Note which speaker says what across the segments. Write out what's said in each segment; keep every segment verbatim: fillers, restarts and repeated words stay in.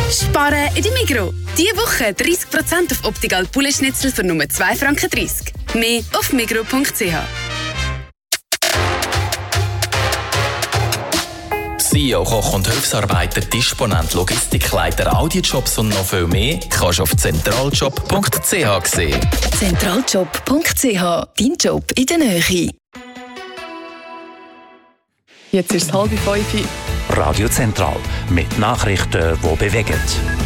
Speaker 1: Sparen in der Migros. Diese Woche dreissig Prozent auf Optical Poulet-Schnitzel für nur zwei Franken dreißig. Mehr auf migros punkt c h.
Speaker 2: C E O, Koch und Hilfsarbeiter, Disponent, Logistikleiter, Audiojobs und noch viel mehr kannst du auf zentraljob punkt c h sehen.
Speaker 3: zentraljob punkt c h, dein Job in der Nähe.
Speaker 4: Jetzt ist es halb fünf.
Speaker 5: Radio Zentral mit Nachrichten, die bewegen.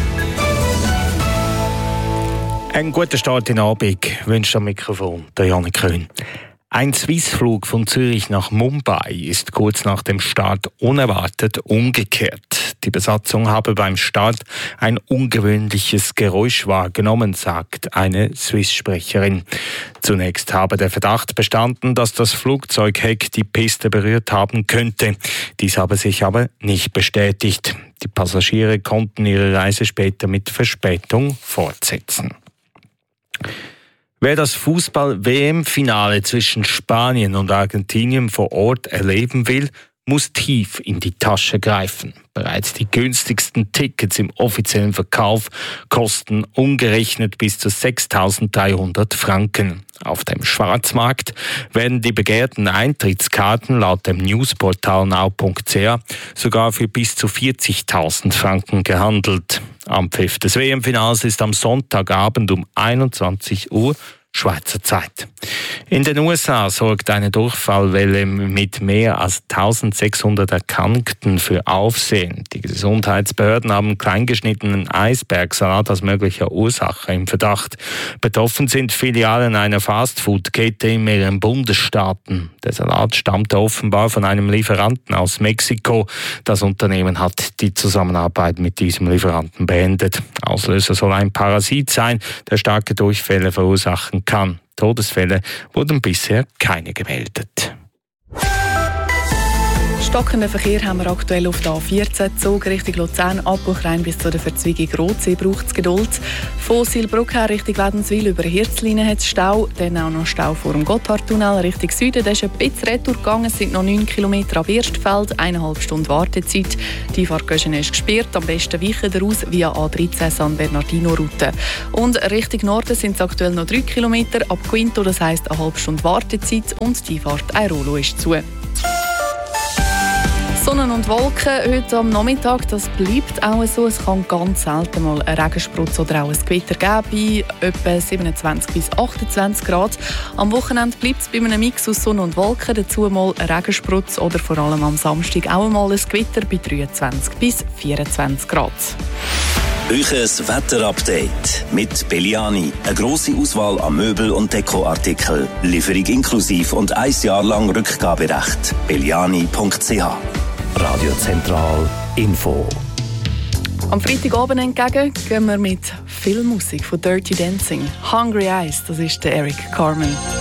Speaker 6: Einen guten Start in den Abend wünscht am Mikrofon der Janik Köhn. Ein Swissflug von Zürich nach Mumbai ist kurz nach dem Start unerwartet umgekehrt. Die Besatzung habe beim Start ein ungewöhnliches Geräusch wahrgenommen, sagt eine Swiss-Sprecherin. Zunächst habe der Verdacht bestanden, dass das Flugzeugheck die Piste berührt haben könnte. Dies habe sich aber nicht bestätigt. Die Passagiere konnten ihre Reise später mit Verspätung fortsetzen. Wer das Fußball-W M-Finale zwischen Spanien und Argentinien vor Ort erleben will, muss tief in die Tasche greifen. Bereits die günstigsten Tickets im offiziellen Verkauf kosten umgerechnet bis zu sechstausenddreihundert Franken. Auf dem Schwarzmarkt werden die begehrten Eintrittskarten laut dem Newsportal now punkt c h sogar für bis zu vierzigtausend Franken gehandelt. Anpfiff des W M-Finals ist am Sonntagabend um einundzwanzig Uhr Schweizer Zeit. In den U S A sorgt eine Durchfallwelle mit mehr als eintausendsechshundert Erkrankten für Aufsehen. Die Gesundheitsbehörden haben kleingeschnittenen Eisbergsalat als möglicher Ursache im Verdacht. Betroffen sind Filialen einer Fastfood-Kette in mehreren Bundesstaaten. Der Salat stammte offenbar von einem Lieferanten aus Mexiko. Das Unternehmen hat die Zusammenarbeit mit diesem Lieferanten beendet. Auslöser soll ein Parasit sein, der starke Durchfälle verursachen kann. Todesfälle wurden bisher keine gemeldet.
Speaker 4: Stockenden Verkehr haben wir aktuell auf der A vierzehn, Zug Richtung Luzern, Abbruchrein bis zu der Verzweigung Rotsee braucht es Geduld. Von Silbruck her Richtung Wädenswil über Hirzlinen hat es Stau, dann auch noch Stau vor dem Gotthardtunnel Richtung Süden. Da ist ein bisschen retour gegangen, es sind noch neun Kilometer ab Erstfeld, eineinhalb Stunden Wartezeit. Die Fahrtgöschen ist gesperrt, am besten weichen daraus via A dreizehn San Bernardino-Route. Und Richtung Norden sind es aktuell noch drei Kilometer ab Quinto, das heisst eine halbe Stunde Wartezeit und die Fahrt Airolo ist zu. Sonne und Wolken heute am Nachmittag, das bleibt auch so. Es kann ganz selten mal einen Regensprutz oder auch ein Gewitter geben, bei etwa siebenundzwanzig bis achtundzwanzig Grad. Am Wochenende bleibt es bei einem Mix aus Sonne und Wolken, dazu mal ein Regensprutz oder vor allem am Samstag auch einmal ein Gewitter bei dreiundzwanzig bis vierundzwanzig Grad.
Speaker 7: Euches Wetterupdate mit Belliani. Eine grosse Auswahl an Möbel- und Dekoartikeln. Lieferung inklusive und ein Jahr lang Rückgaberecht. belliani punkt c h.
Speaker 5: Radio Zentral Info.
Speaker 4: Am Freitagabend entgegen gehen wir mit Filmmusik von Dirty Dancing. Hungry Eyes, das ist der Eric Carmen.